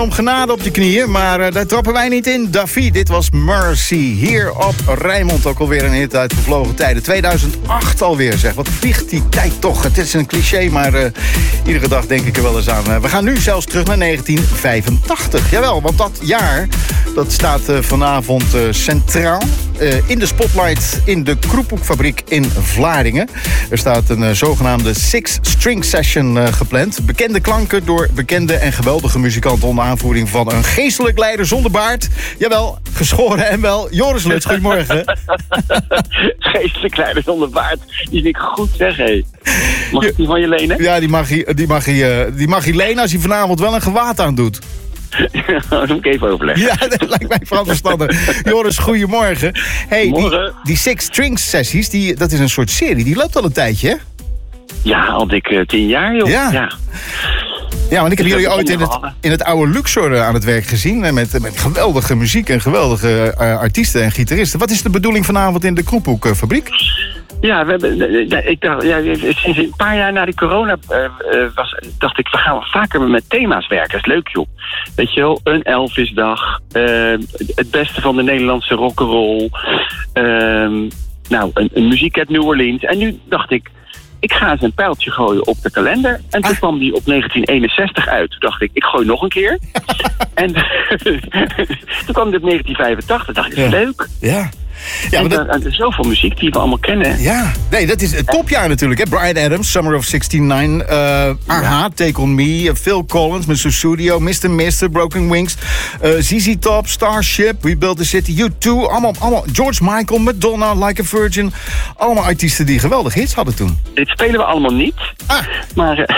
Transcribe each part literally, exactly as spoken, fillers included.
Om genade op je knieën, maar uh, daar trappen wij niet in. Daffy, dit was Mercy. Hier op Rijnmond, ook alweer een hit uit vervlogen tijden. tweeduizend acht alweer, zeg. Wat vliegt die tijd toch? Het is een cliché, maar uh, iedere dag denk ik er wel eens aan. Uh, we gaan nu zelfs terug naar negentien vijfentachtig. Jawel, want dat jaar, dat staat uh, vanavond uh, centraal. Uh, in de spotlight in de Kroephoekfabriek in Vlaardingen. Er staat een uh, zogenaamde Six String Session uh, gepland. Bekende klanken door bekende en geweldige muzikanten onder aanvoering van een geestelijk leider zonder baard. Jawel, geschoren en wel. Joris Luts, goedemorgen. Geestelijk leider zonder baard. Die vind ik goed zeg, hé. Mag ik die van je lenen? Ja, die mag hij, die mag hij, uh, die mag hij lenen als hij vanavond wel een gewaad aan doet. Dat moet ik even overleggen. Ja, dat lijkt mij vooral verstandig. Joris, goedemorgen. Hey, Morgen. Die, die Six Strings sessies, die, dat is een soort serie. Die loopt al een tijdje, hè? Ja, al dik uh, tien jaar, joh. Ja. ja. Ja, want ik heb Dus jullie dat ooit in het, in het oude Luxor uh, aan het werk gezien. Uh, met, met geweldige muziek en geweldige uh, artiesten en gitaristen. Wat is de bedoeling vanavond in de Kroephoekfabriek? Ja, we hebben, ik dacht, ja, sinds een paar jaar na die corona uh, was, dacht ik, we gaan vaker met thema's werken. Dat is leuk, joh. Weet je wel, een Elvisdag, uh, het beste van de Nederlandse rock'n'roll, uh, nou, een, een muziek uit New Orleans. En nu dacht ik, ik ga eens een pijltje gooien op de kalender. En toen ah. kwam die op negentien eenenzestig uit. Toen dacht ik, ik gooi nog een keer. En toen kwam die op negentien vijfentachtig. Dacht ik, dat is ja. leuk. Ja. Ja, en maar dat... er is zoveel muziek die we allemaal kennen. Ja, nee, dat is het topjaar natuurlijk. Hè? Bryan Adams, Summer of zesentien negen. Uh, Aha, Take On Me. Uh, Phil Collins, mister Studio. mister Mister, Broken Wings. Uh, Z Z Top, Starship, We Built the City. U twee, allemaal, allemaal. George Michael, Madonna, Like a Virgin. Allemaal artiesten die geweldige hits hadden toen. Dit spelen we allemaal niet. Ah. Maar... Uh...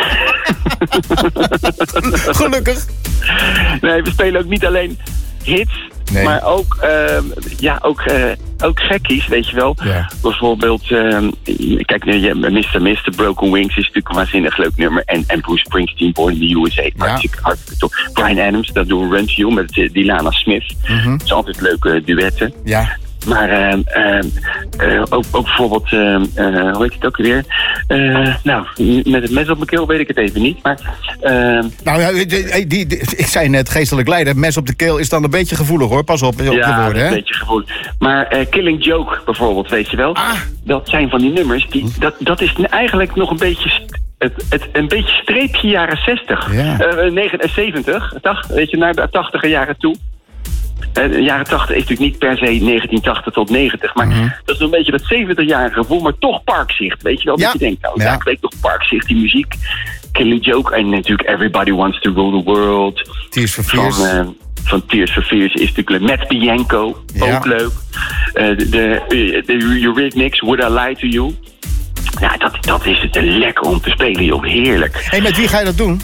Gelukkig. Nee, we spelen ook niet alleen hits... Nee. Maar ook, uh, ja, ook, uh, ook gekkies, weet je wel. Ja. Bijvoorbeeld, uh, kijk, mister Mister, Broken Wings is natuurlijk een waanzinnig leuk nummer. En, en Bruce Springsteen, Born in the U S A. Ja. Hartstikke, hartstikke tof. Bryan Adams, dat doen we Run to You met uh, Dilana Smith. Mm-hmm. Dat is altijd leuke duetten. Ja. Maar uh, uh, uh, ook, ook bijvoorbeeld, uh, uh, hoe heet het ook weer? Uh, nou, met het mes op mijn keel weet ik het even niet. Maar, uh, nou ja, die, die, die, ik zei net, geestelijk leider, mes op de keel is dan een beetje gevoelig hoor. Pas op, op ja, de woorden, hè? een beetje gevoelig. Maar uh, Killing Joke bijvoorbeeld, weet je wel? Ah. Dat zijn van die nummers, die, dat, dat is eigenlijk nog een beetje... Het, het, een beetje streepje jaren zestig. Ja. Uh, negenenzeventig, tachtig, weet je, naar de tachtiger jaren toe. Uh, de jaren tachtig is natuurlijk niet per se negentien tachtig tot negentig. Maar mm-hmm. dat is een beetje dat zeventigjarige gevoel, maar toch Parkzicht. Weet je wel, ja. dat je denkt, nou, ja. ja, ik weet toch Parkzicht, die muziek. Killing Joke en natuurlijk Everybody Wants to Rule the World. Tears for Fears. Van, uh, van Tears for Fears is natuurlijk leuk. Matt Bianco, ja. ook leuk. Uh, de, de, de Eurythmics, Would I Lie to You. Ja, dat, dat is het lekker om te spelen, joh. Heerlijk. Hé, hey, met wie ga je dat doen?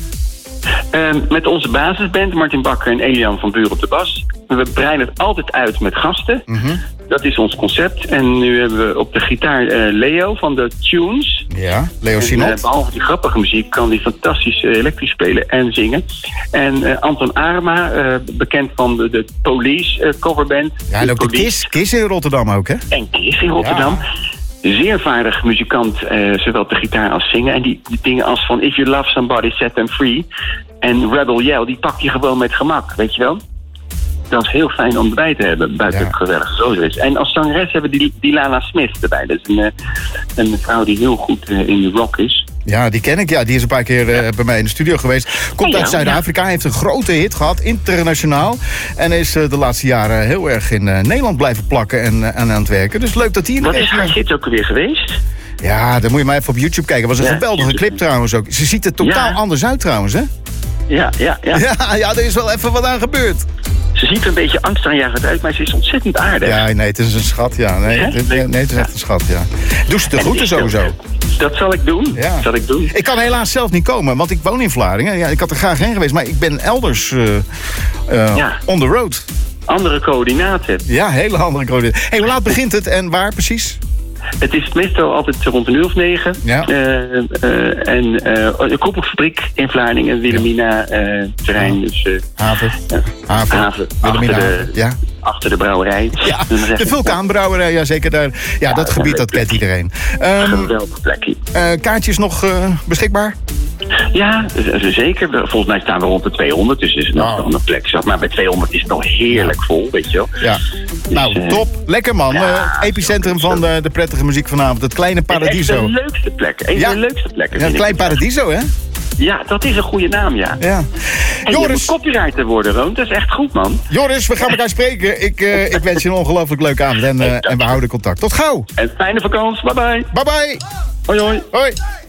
Uh, met onze basisband, Martin Bakker en Elian van Buren op de bas. We breiden het altijd uit met gasten. Mm-hmm. Dat is ons concept. En nu hebben we op de gitaar uh, Leo van de Tunes. Ja, Leo Sinot. Uh, behalve die grappige muziek kan hij fantastisch uh, elektrisch spelen en zingen. En uh, Anton Arma, uh, bekend van de, de Police uh, coverband. Ja, en ook de Kiss, Kiss in Rotterdam ook, hè? En Kiss in Rotterdam. Ja. Zeer vaardig muzikant, uh, zowel op de gitaar als zingen. En die, die dingen als van If You Love Somebody, Set Them Free. En Rebel Yell, die pak je gewoon met gemak, weet je wel? Dat is heel fijn om erbij te hebben, buiten ja. het geweldige zo is. En als zangeres hebben we die Dilana Smith erbij. Dat is een, een vrouw die heel goed uh, in de rock is. Ja, die ken ik. Ja, die is een paar keer uh, bij mij in de studio geweest. Komt ja, uit Zuid-Afrika, ja. heeft een grote hit gehad, internationaal. En is uh, de laatste jaren heel erg in uh, Nederland blijven plakken en, uh, en aan het werken. Dus leuk dat die... Wat is haar hit ook weer geweest? Ja, dan moet je maar even op YouTube kijken. Het was een ja, geweldige clip trouwens ook. Ze ziet er totaal ja. anders uit trouwens, hè? Ja, ja, ja. Ja, ja, er is wel even wat aan gebeurd. Ze ziet er een beetje angstaanjagend uit, maar ze is ontzettend aardig. Ja, nee, het is een schat, ja. Nee, het, nee, nee het is echt een schat, ja. Doe ze de groeten sowieso. Dat zal ik doen, ja. zal ik doen. Ik kan helaas zelf niet komen, want ik woon in Vlaardingen. Ja, ik had er graag heen geweest, maar ik ben elders uh, uh, ja. on the road. Andere coördinaten. Ja, hele andere coördinaten. Hé, hey, hoe laat begint het en waar precies? Het is meestal altijd rond een uur of negen. Ja. Uh, uh, en uh, de Kroephoekfabriek in Vlaardingen, Wilhelmina uh, terrein. Ja. Dus, uh, haven. Uh, haven. Haven. Wilhelmina. Achter de, ja. achter de brouwerij. Ja, de vulkaanbrouwerij, ja zeker daar. Ja, ja dat, dat gebied, dat kent iedereen. Um, Geweldig plekje. Uh, kaartjes nog uh, beschikbaar? Ja, zeker. Volgens mij staan we rond de tweehonderd, dus is het nog oh. een plek. Zeg maar bij tweehonderd is het nog heerlijk vol, weet je wel. Ja. Dus, nou, top. Lekker man. Ja, uh, epicentrum van de, de prettige muziek vanavond. Het Kleine Paradiso. Echt de leukste plek. Een ja. van de leukste plekken. Ja, het Klein Paradiso, hè? Ja, dat is een goede naam, ja. ja. En Joris, je moet copywriter worden, Roon. Dat is echt goed, man. Joris, we gaan elkaar spreken. Ik, uh, ik wens je een ongelooflijk leuke avond en, uh, en we houden contact. Tot gauw. En fijne vakantie. Bye bye. Bye bye. Hoi hoi. Hoi.